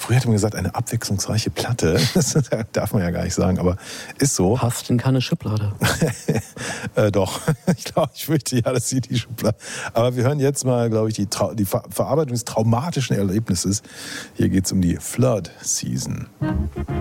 Früher hätte man gesagt, eine abwechslungsreiche Platte. Das darf man ja gar nicht sagen, aber ist so. Passt in keine Schublade. Doch, ich glaube, ich fürchte ja, dass sie die Schublade. Aber wir hören jetzt mal, glaube ich, die Verarbeitung des traumatischen Erlebnisses. Hier geht es um die Flood Season.